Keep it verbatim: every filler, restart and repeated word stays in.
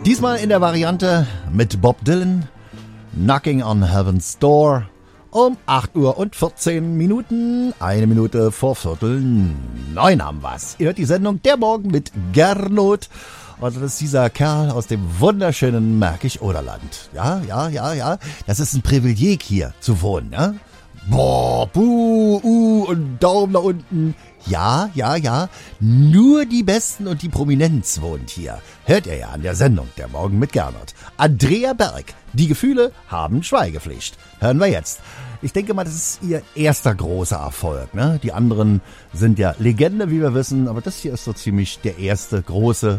Diesmal in der Variante mit Bob Dylan, Knocking on Heaven's Door, um acht Uhr und vierzehn Minuten, eine Minute vor Viertel neun haben wir's. Ihr hört die Sendung Der Morgen mit Gernot. Und das ist dieser Kerl aus dem wunderschönen Märkisch-Oderland. Ja, ja, ja, ja. Das ist ein Privileg hier zu wohnen, ja. Boah, buh, uh, und Daumen nach unten. Ja, ja, ja. Nur die Besten und die Prominenz wohnt hier. Hört ihr ja an der Sendung Der Morgen mit Gernot. Andrea Berg. Die Gefühle haben Schweigepflicht. Hören wir jetzt. Ich denke mal, das ist ihr erster großer Erfolg, ne? Die anderen sind ja Legende, wie wir wissen, aber das hier ist so ziemlich der erste große